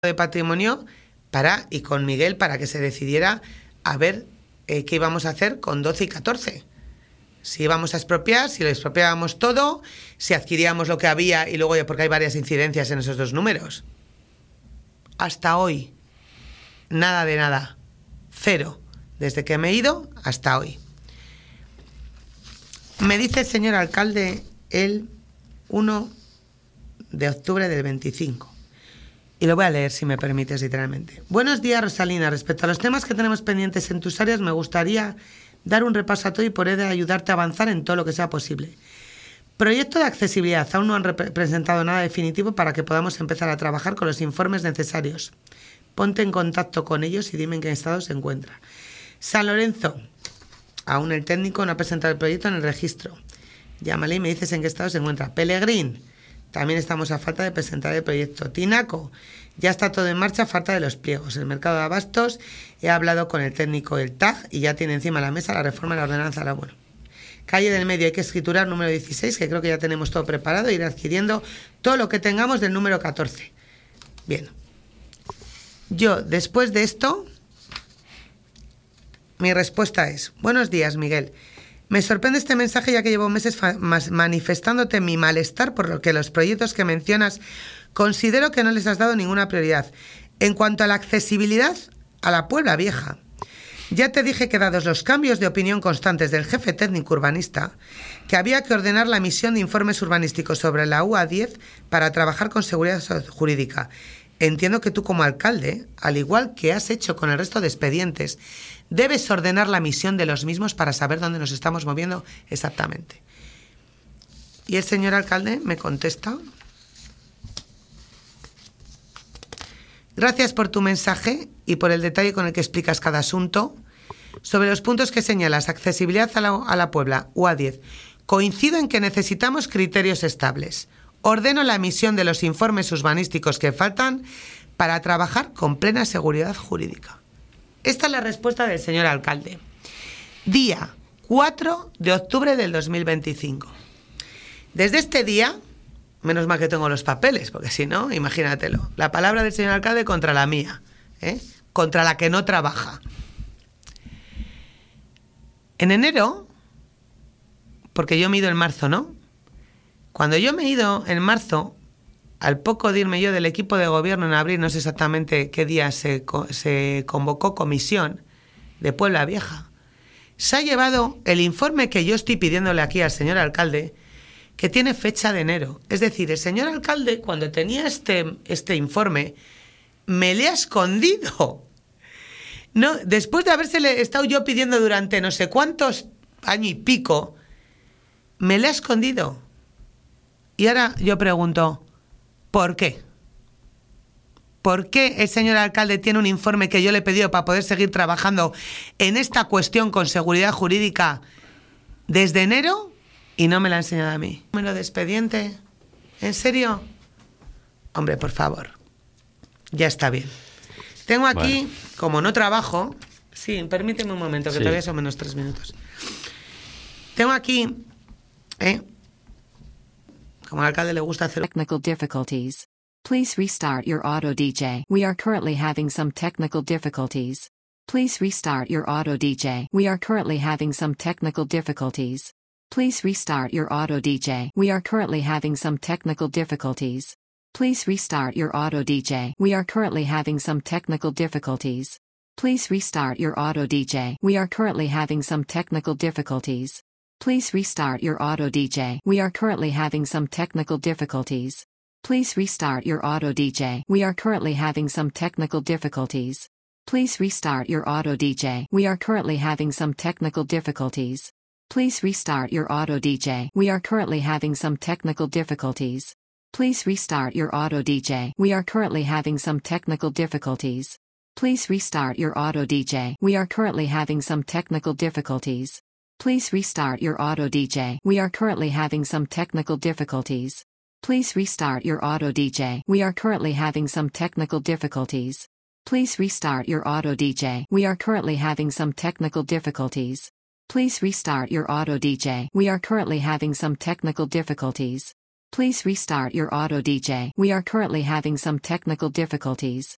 de patrimonio y con Miguel para que se decidiera a ver qué íbamos a hacer con 12 y 14. Si íbamos a expropiar, si lo expropiábamos todo, si adquiríamos lo que había y luego, porque hay varias incidencias en esos dos números. Hasta hoy, nada de nada. Cero. Desde que me he ido hasta hoy. Me dice el señor alcalde el 1 de octubre del 25. Y lo voy a leer, si me permites, literalmente. Buenos días, Rosalina. Respecto a los temas que tenemos pendientes en tus áreas, me gustaría dar un repaso a todo y poder ayudarte a avanzar en todo lo que sea posible. Proyecto de accesibilidad. Aún no han presentado nada definitivo para que podamos empezar a trabajar con los informes necesarios. Ponte en contacto con ellos y dime en qué estado se encuentra. San Lorenzo. Aún el técnico no ha presentado el proyecto en el registro. Llámale y me dices en qué estado se encuentra. Pelegrín. También estamos a falta de presentar el proyecto. Tinaco, ya está todo en marcha, falta de los pliegos. El mercado de abastos, he hablado con el técnico del TAG y ya tiene encima de la mesa la reforma de la ordenanza. Bueno. Calle del Medio, hay que escriturar número 16, que creo que ya tenemos todo preparado, e ir adquiriendo todo lo que tengamos del número 14. Bien. Yo, después de esto, mi respuesta es: buenos días, Miguel. Me sorprende este mensaje ya que llevo meses manifestándote mi malestar por lo que los proyectos que mencionas considero que no les has dado ninguna prioridad. En cuanto a la accesibilidad a la Puebla Vieja, ya te dije que dados los cambios de opinión constantes del jefe técnico urbanista, que había que ordenar la emisión de informes urbanísticos sobre la UA10 para trabajar con seguridad jurídica. Entiendo que tú como alcalde, al igual que has hecho con el resto de expedientes, debes ordenar la emisión de los mismos para saber dónde nos estamos moviendo exactamente. Y el señor alcalde me contesta: gracias por tu mensaje y por el detalle con el que explicas cada asunto. Sobre los puntos que señalas, accesibilidad a la Puebla, UA10, coincido en que necesitamos criterios estables. Ordeno la emisión de los informes urbanísticos que faltan para trabajar con plena seguridad jurídica. Esta es la respuesta del señor alcalde. Día 4 de octubre del 2025. Desde este día, menos mal que tengo los papeles, porque si no, imagínatelo. La palabra del señor alcalde contra la mía, contra la que no trabaja. En enero, porque yo me he ido en marzo, ¿no? Cuando yo me he ido en marzo, al poco de irme yo del equipo de gobierno en abril, no sé exactamente qué día se convocó comisión de Puebla Vieja, se ha llevado el informe que yo estoy pidiéndole aquí al señor alcalde, que tiene fecha de enero. Es decir, el señor alcalde, cuando tenía este informe, me le ha escondido. No, después de habérsele estado yo pidiendo durante no sé cuántos años y pico, me le ha escondido. Y ahora yo pregunto, ¿por qué? ¿Por qué el señor alcalde tiene un informe que yo le he pedido para poder seguir trabajando en esta cuestión con seguridad jurídica desde enero y no me lo ha enseñado a mí? ¿Número de expediente? ¿En serio? Hombre, por favor. Ya está bien. Tengo aquí, bueno, como no trabajo... Sí, permíteme un momento, que todavía son menos 3 minutos. Tengo aquí... Como al alcalde le gusta hacer... Technical difficulties. Please restart your auto DJ. We are currently having some technical difficulties. Please restart your auto DJ. We are currently having some technical difficulties. Please restart your auto DJ. We are currently having some technical difficulties. Please restart your auto DJ. We are currently having some technical difficulties. Please restart your auto DJ. We are currently having some technical difficulties. Please restart your auto DJ. We are currently having some technical difficulties. Please restart your auto DJ. We are currently having some technical difficulties. Please restart your auto DJ. We are currently having some technical difficulties. Please restart your auto DJ. We are currently having some technical difficulties. Please restart your auto DJ. We are currently having some technical difficulties. Please restart your auto DJ. We are currently having some technical difficulties. Please restart your auto DJ. We are currently having some technical difficulties. Please restart your auto DJ. We are currently having some technical difficulties. Please restart your auto DJ. We are currently having some technical difficulties. Please restart your auto DJ. We are currently having some technical difficulties. Please restart your auto DJ. We are currently having some technical difficulties.